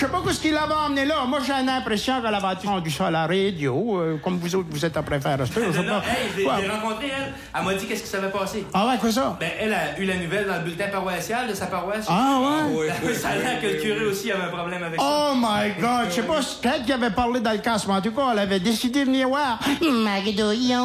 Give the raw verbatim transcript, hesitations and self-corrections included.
sais pas ce qu'il avait emmené là. Moi, j'ai l'impression qu'elle avait entendu ça à la radio. Euh, comme vous autres, vous êtes après faire ça. Je sais non, pas. hey, je l'ai Ouais. rencontrée, elle. Elle m'a dit qu'est-ce qui s'avait passé. Ah ouais, quoi ça? Ben, elle a eu la nouvelle dans le bulletin paroissial de sa paroisse. Ah ouais? Ben, ça a l'air que le curé aussi avait un problème avec ça. Oh my God! Je sais pas, peut-être qu'il avait parlé dans le casse, mais en tout cas, elle avait décidé de venir voir Magdouillon.